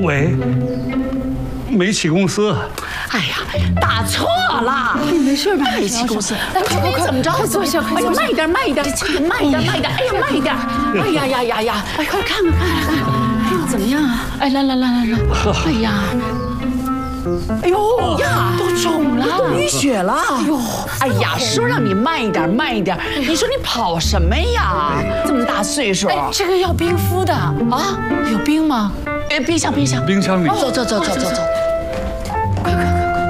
喂，煤气公司。 哎呀，打错了！ 你没事吧？ 煤气公司，来，快怎么着？ 快坐下，快坐下！ 慢一点，慢一点，慢一点，慢一点！哎呀，慢一点！哎呀呀呀呀！哎，快看看看看！哎呀，怎么样啊？哎，来！哎呀！哎呦呀，都肿了，都淤血了！哎呦，哎呀，说让你慢一点，慢一点！你说你跑什么呀？这么大岁数， 这个要冰敷的啊？有冰吗？ 哎，冰箱里。走。快！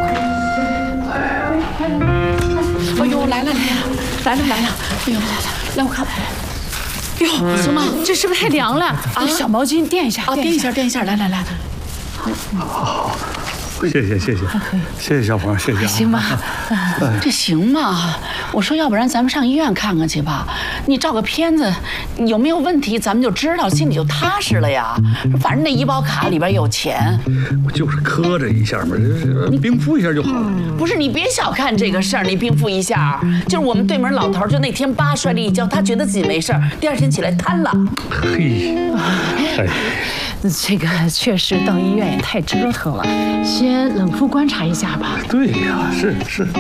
哎呦，来了！哎呦，来我看。 哟，怎么？这是不是太凉了？啊，小毛巾垫一下。 啊，垫一下，来。 好。谢谢小鹏，谢谢。 行吧， 这行吗？我说，要不然咱们上医院看看去吧。你照个片子，有没有问题，咱们就知道，心里就踏实了呀。反正那医保卡里边有钱。 我就是磕着一下嘛，你冰敷一下就好了。 不是，你别小看这个事儿，你冰敷一下，就是我们对门老头，就那天叭摔了一跤，他觉得自己没事儿，第二天起来瘫了。 嘿，哎。 这个确实到医院也太折腾了，先冷敷观察一下吧。 对呀，是。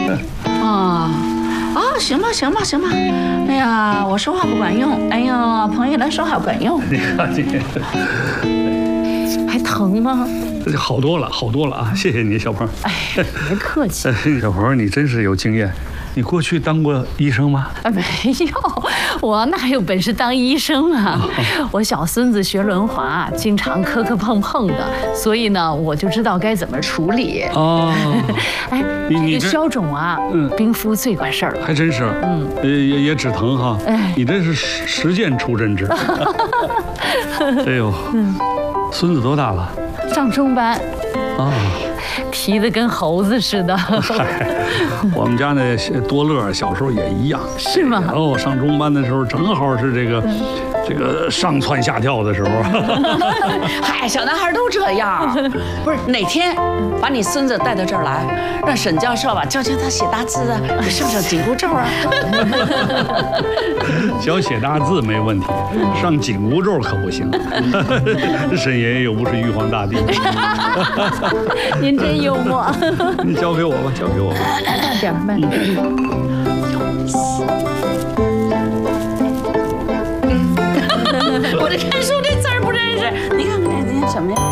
行吧。哎呀，我说话不管用，哎呀，朋友来说话管用。 你看这还疼吗？ 好多了啊！谢谢你，小鹏。 哎，别客气。 小鹏，你真是有经验。你过去当过医生吗？ 没有，我哪有本事当医生啊？我小孙子学轮滑，经常磕磕碰碰的，所以呢，我就知道该怎么处理。哦，哎，你消肿啊，冰敷最管事儿了。 还真是，也止疼哈。哎，你这是实践出真知。哎呦，孙子多大了？ 上中班。啊。皮得跟猴子似的。 我们家那多乐小时候也一样。 是吗？ 上中班的时候正好是这个上蹿下跳的时候。 嗨，小男孩都这样。不是，哪天把你孙子带到这儿来，让沈教授吧教他写大字啊，上紧箍咒啊。 教写大字没问题，上紧箍咒可不行。沈爷爷又不是玉皇大帝。 您真幽默。 你交给我吧。 慢点。 我这看书这字儿不认识，你看看这今天什么呀？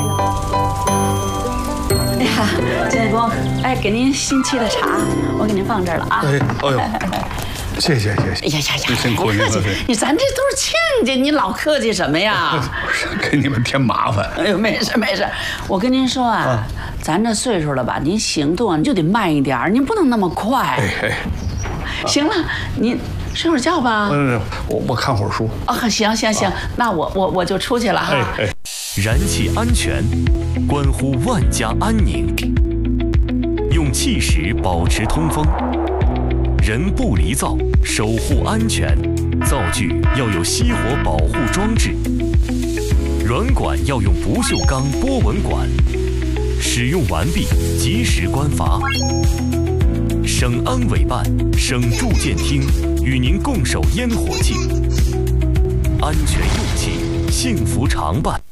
哎呀，金公，哎，给您新沏的茶，我给您放这儿了啊。 哎呦，谢谢。 哎呀，不客气，咱这都是亲家，你老客气什么呀？ 不是给你们添麻烦。 哎呦，没事。我跟您说啊，咱这岁数了吧，您行动你就得慢一点，您不能那么快。行了，您睡会儿觉吧。 我看会儿书。 行，那我就出去了哈。 燃气安全关乎万家安宁，用气时保持通风，人不离灶，守护安全。灶具要有熄火保护装置，软管要用不锈钢波纹管，使用完毕及时关阀。省安委办、省住建厅与您共守烟火气，安全用气，幸福常伴。